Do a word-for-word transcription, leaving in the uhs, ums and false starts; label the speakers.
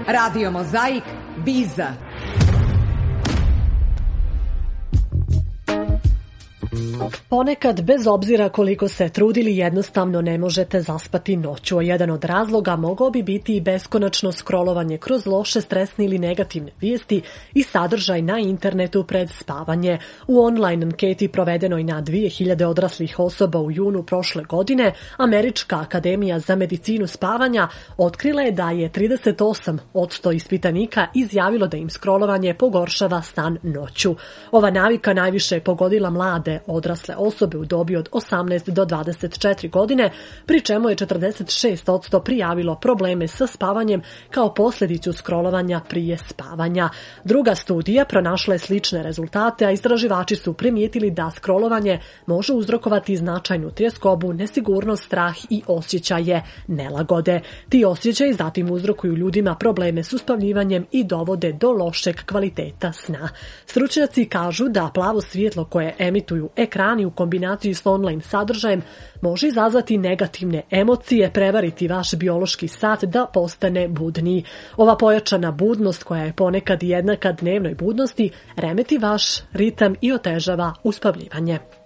Speaker 1: Radio Mozaik, Biza.
Speaker 2: Ponekad, bez obzira koliko se trudili, jednostavno ne možete zaspati noću, a jedan od razloga mogao bi biti i beskonačno scrollovanje kroz loše, stresne ili negativne vijesti i sadržaj na internetu pred spavanje. U online anketi provedenoj na dvije hiljade odraslih osoba u junu prošle godine, Američka akademija za medicinu spavanja otkrila je da je trideset osam posto ispitanika izjavilo da im scrollovanje pogoršava san noću. Ova navika najviše je pogodila mlade odrasle osobe u dobi od osamnaest do dvadeset četiri godine, pri čemu je četrdeset šest posto prijavilo probleme sa spavanjem kao posljedicu scrollovanja prije spavanja. Druga studija pronašla je slične rezultate, a istraživači su primijetili da scrollovanje može uzrokovati značajnu tjeskobu, nesigurnost, strah i osjećaje nelagode. Ti osjećaji zatim uzrokuju ljudima probleme s uspavljivanjem i dovode do lošeg kvaliteta sna. Stručnjaci kažu da plavo svjetlo koje emituju ekrani u kombinaciji s online sadržajem može izazvati negativne emocije, prevariti vaš biološki sat da postane budniji. Ova pojačana budnost, koja je ponekad jednaka dnevnoj budnosti, remeti vaš ritam i otežava uspavljivanje.